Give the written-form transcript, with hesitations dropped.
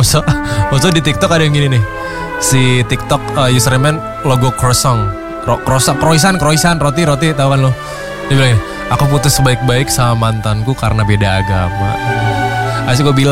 Maksud di TikTok ada yang gini nih. Si TikTok username logo croissant. Croissant, roti, tahu kan lo? Dia bilang gini, aku putus sebaik-baik sama mantanku karena beda agama. Asli gue bilang